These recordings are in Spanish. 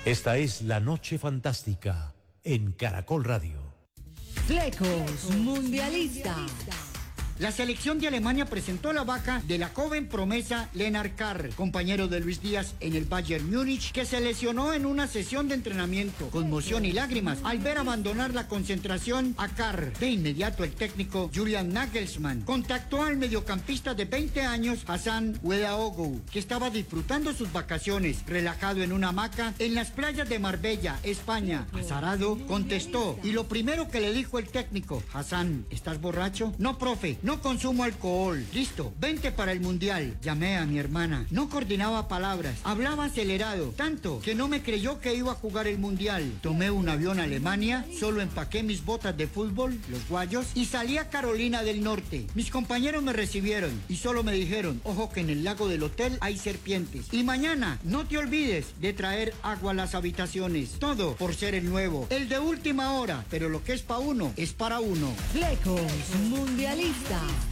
Esta es La Noche Fantástica en Caracol Radio. Flecos Mundialista. La selección de Alemania presentó la baja de la joven promesa Lennart Carr, compañero de Luis Díaz en el Bayern Múnich, que se lesionó en una sesión de entrenamiento, conmoción y lágrimas al ver abandonar la concentración a Carr. De inmediato el técnico Julian Nagelsmann contactó al mediocampista de 20 años Hassan Ouedraogo, que estaba disfrutando sus vacaciones, relajado en una hamaca en las playas de Marbella, España. Azarado contestó y lo primero que le dijo el técnico: Hassan, ¿estás borracho? No, profe. No consumo alcohol. Listo, vente para el mundial. Llamé a mi hermana. No coordinaba palabras. Hablaba acelerado, tanto que no me creyó que iba a jugar el mundial. Tomé un avión a Alemania, solo empaqué mis botas de fútbol, los guayos, y salí a Carolina del Norte. Mis compañeros me recibieron y solo me dijeron: ojo que en el lago del hotel hay serpientes. Y mañana no te olvides de traer agua a las habitaciones. Todo por ser el nuevo, el de última hora. Pero lo que es pa' uno, es para uno. Flecos Mundialista.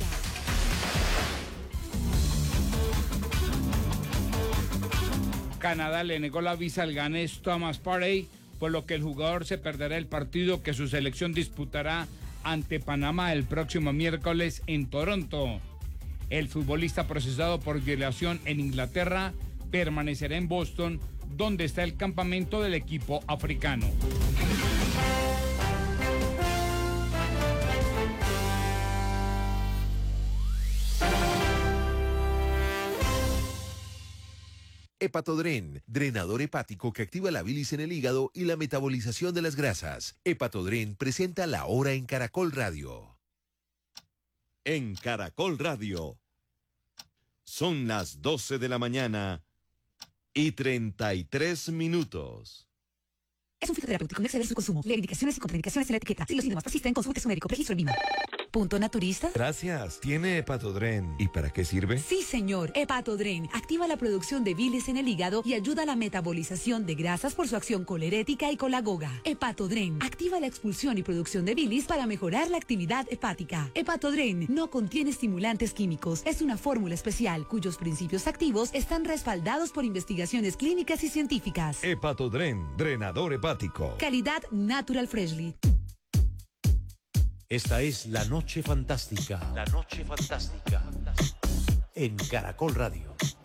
Canadá le negó la visa al ganés Thomas Partey, por lo que el jugador se perderá el partido que su selección disputará ante Panamá el próximo miércoles en Toronto. El futbolista procesado por violación en Inglaterra permanecerá en Boston, donde está el campamento del equipo africano. Hepatodren, drenador hepático que activa la bilis en el hígado y la metabolización de las grasas. Hepatodren presenta La Hora en Caracol Radio. En Caracol Radio. Son las 12 de la mañana y 33 minutos. Es un fitoterapéutico, no exceder su consumo. Lee indicaciones y contraindicaciones en la etiqueta. Si los síntomas persisten, consulte a su médico. Registro en Lima. ¿Punto naturista? Gracias. Tiene Hepatodren. ¿Y para qué sirve? Sí, señor. Hepatodren activa la producción de bilis en el hígado y ayuda a la metabolización de grasas por su acción colerética y colagoga. Hepatodren activa la expulsión y producción de bilis para mejorar la actividad hepática. Hepatodren no contiene estimulantes químicos. Es una fórmula especial cuyos principios activos están respaldados por investigaciones clínicas y científicas. Hepatodren, drenador hepático. Calidad Natural Freshly. Esta es La Noche Fantástica. La Noche Fantástica en Caracol Radio.